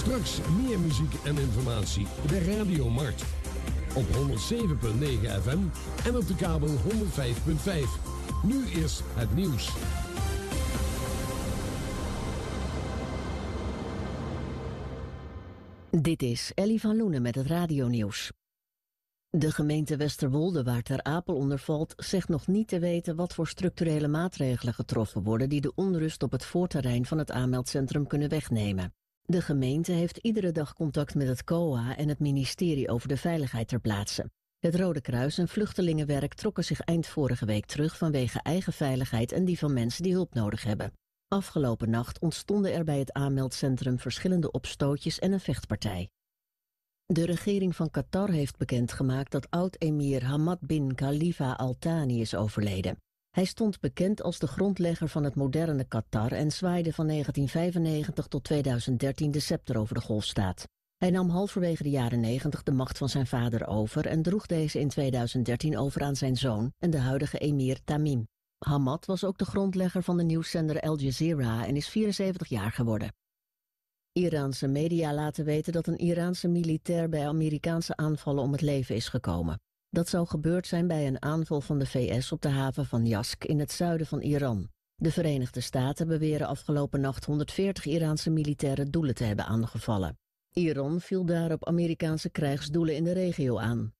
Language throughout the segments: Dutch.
Straks meer muziek en informatie bij Radio Mart. Op 107.9 FM en op de kabel 105.5. Nu is het nieuws. Dit is Ellie van Loenen met het radionieuws. De gemeente Westerwolde, waar Ter Apel onder valt, zegt nog niet te weten wat voor structurele maatregelen getroffen worden die de onrust op het voorterrein van het aanmeldcentrum kunnen wegnemen. De gemeente heeft iedere dag contact met het COA en het ministerie over de veiligheid ter plaatse. Het Rode Kruis en Vluchtelingenwerk trokken zich eind vorige week terug vanwege eigen veiligheid en die van mensen die hulp nodig hebben. Afgelopen nacht ontstonden er bij het aanmeldcentrum verschillende opstootjes en een vechtpartij. De regering van Qatar heeft bekendgemaakt dat oud-emir Hamad bin Khalifa Al Thani is overleden. Hij stond bekend als de grondlegger van het moderne Qatar en zwaaide van 1995 tot 2013 de scepter over de golfstaat. Hij nam halverwege de jaren 90 de macht van zijn vader over en droeg deze in 2013 over aan zijn zoon en de huidige emir Tamim. Hamad was ook de grondlegger van de nieuwszender Al Jazeera en is 74 jaar geworden. Iraanse media laten weten dat een Iraanse militair bij Amerikaanse aanvallen om het leven is gekomen. Dat zou gebeurd zijn bij een aanval van de VS op de haven van Yazd in het zuiden van Iran. De Verenigde Staten beweren afgelopen nacht 140 Iraanse militaire doelen te hebben aangevallen. Iran viel daarop Amerikaanse krijgsdoelen in de regio aan.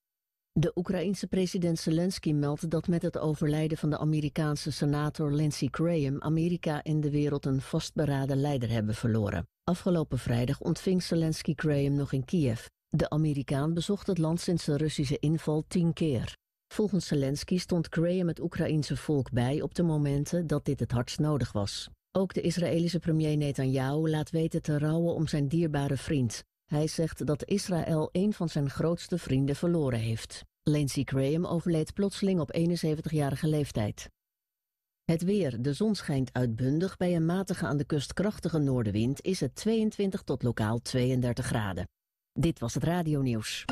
De Oekraïense president Zelensky meldt dat met het overlijden van de Amerikaanse senator Lindsey Graham Amerika en de wereld een vastberaden leider hebben verloren. Afgelopen vrijdag ontving Zelensky Graham nog in Kiev. De Amerikaan bezocht het land sinds de Russische inval 10 keer. Volgens Zelensky stond Graham het Oekraïense volk bij op de momenten dat dit het hardst nodig was. Ook de Israëlische premier Netanyahu laat weten te rouwen om zijn dierbare vriend. Hij zegt dat Israël een van zijn grootste vrienden verloren heeft. Lindsey Graham overleed plotseling op 71-jarige leeftijd. Het weer. De zon schijnt uitbundig. Bij een matige aan de kust krachtige noordenwind is het 22 tot lokaal 32 graden. Dit was het radionieuws.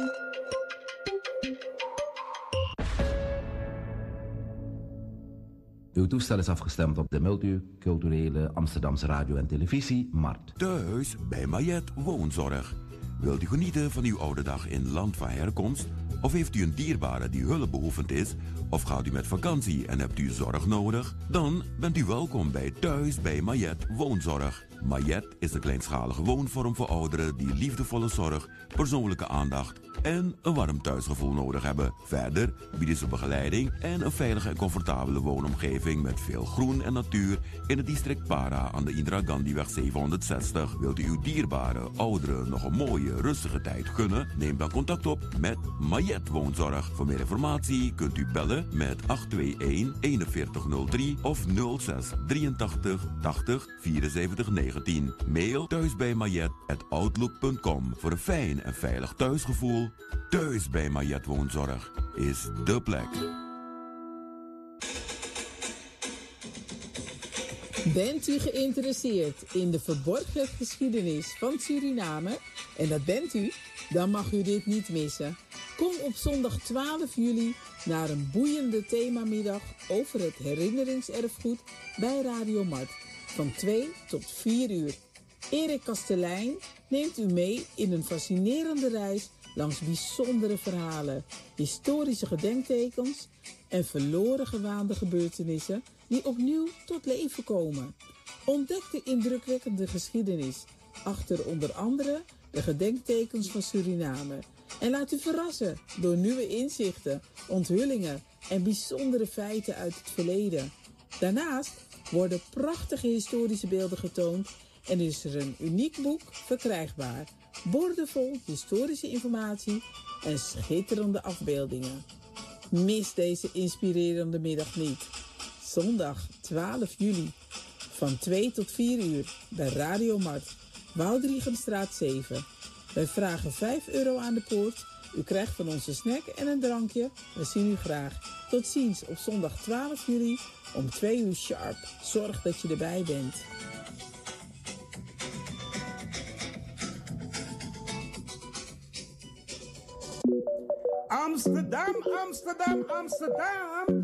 Uw toestel is afgestemd op de multiculturele Amsterdamse radio en televisie MART. Thuis bij Mayet Woonzorg. Wilt u genieten van uw oude dag in land van herkomst? Of heeft u een dierbare die hulpbehoevend is? Of gaat u met vakantie en hebt u zorg nodig? Dan bent u welkom bij Thuis bij Mayet Woonzorg. Mayet is de kleinschalige woonvorm voor ouderen die liefdevolle zorg, persoonlijke aandacht en een warm thuisgevoel nodig hebben. Verder bieden ze begeleiding en een veilige en comfortabele woonomgeving met veel groen en natuur in het district Para aan de Indira Gandhiweg 760. Wilt u uw dierbare ouderen nog een mooie, rustige tijd gunnen? Neem dan contact op met Mayet Woonzorg. Voor meer informatie kunt u bellen met 821-4103 of 06 83 80 74 19. Mail thuisbijmayet@outlook.com voor een fijn en veilig thuisgevoel. Thuis bij Mayet Woonzorg is dé plek. Bent u geïnteresseerd in de verborgen geschiedenis van Suriname? En dat bent u? Dan mag u dit niet missen. Kom op zondag 12 juli naar een boeiende themamiddag over het herinneringserfgoed bij Radio Mart. Van 2 tot 4 uur. Erik Kastelein neemt u mee in een fascinerende reis langs bijzondere verhalen, historische gedenktekens en verloren gewaande gebeurtenissen die opnieuw tot leven komen. Ontdek de indrukwekkende geschiedenis achter onder andere de gedenktekens van Suriname. En laat u verrassen door nieuwe inzichten, onthullingen en bijzondere feiten uit het verleden. Daarnaast worden prachtige historische beelden getoond en is er een uniek boek verkrijgbaar. Boordevol historische informatie en schitterende afbeeldingen. Mis deze inspirerende middag niet. Zondag 12 juli van 2 tot 4 uur bij Radio Mart, Woudrichenstraat 7. Wij vragen €5 aan de poort. U krijgt van ons een snack en een drankje. We zien u graag. Tot ziens op zondag 12 juli om 2 uur sharp. Zorg dat je erbij bent. Amsterdam, Amsterdam, Amsterdam.